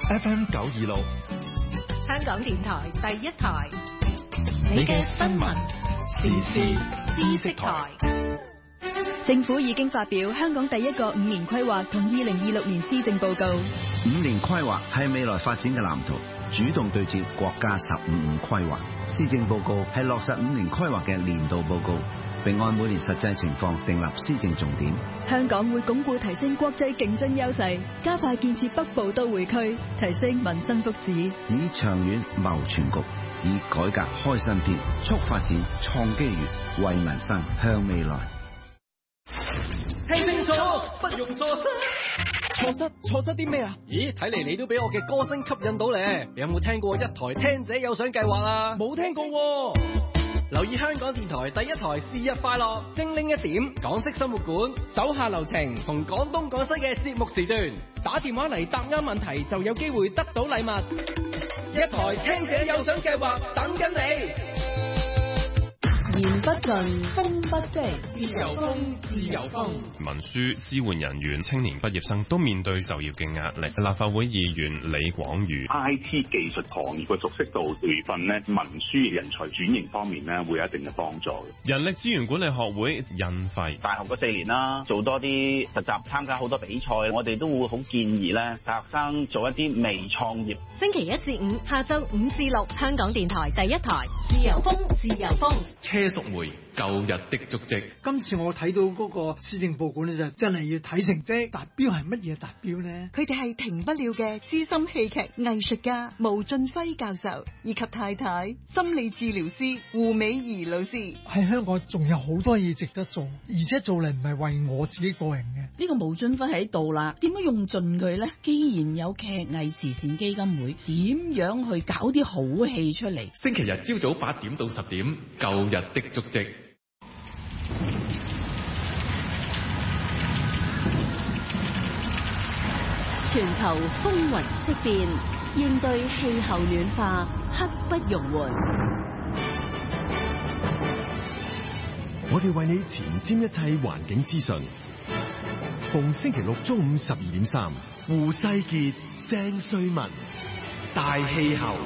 FM 926， 香港電台第一台，你嘅新聞時事知識台。 政府已經發表香港第一個5年規劃同2026年施政報告。 5年規劃係未來發展嘅藍圖，主動對接國家15規劃。施政報告係落實5年規劃嘅年度報告，並按每年實際情況訂立施政重點。 香港會鞏固提升國際競爭優勢，加快建設北部都會區，提升民生福祉， 以長遠謀全局，以改革開新篇，促發展創機遇，為民生向未來。 聽清楚，不容錯失。錯失啲咩啊？咦，睇嚟你都俾我嘅歌聲吸引到咧。你有冇聽過一台聽者有獎計劃啊？冇聽過喎。留意香港電台第一台是日快樂，精靈一點，港式生活館，手下留情，同廣東廣西嘅節目時段，打電話嚟答啱問題就有機會得到禮物。一台聽者有獎計劃等緊你。 言不盡，風不息，自由風，自由風。 文書支援人員、青年畢業生都面對就業嘅壓力。立法會議員李廣瑜 ，IT 技術行業嘅熟悉度培訓咧，文書人才轉型方面咧，會有一定嘅幫助。 人力資源管理學會印費， 大學嗰4年啦，做多啲實習，參加好多比賽，我哋都會好建議咧，大學生做一啲微創業。 星期1至5下晝5至6，香港電台第一台，自由風，自由風。 車淑梅舊日的足跡。 今次我睇到嗰個施政報告咧，就真係要睇成績。達標係乜嘢達標呢？ 佢哋係停不了嘅資深戲劇藝術家毛俊輝教授，以及太太心理治療師胡美儀老師。 喺香港仲有好多嘢值得做，而且做嚟唔係為我自己個人嘅。 呢個毛俊輝喺度啦，點樣用盡佢呢？既然有劇藝慈善基金會，點樣去搞啲好戲出嚟？ 星期日朝早8點到10點，舊日的足跡。 全球風雲色變，應對氣候暖化，刻不容緩。 我哋為你前瞻一切環境資訊。逢星期六中午12點3，胡世傑、鄭瑞文，大氣候。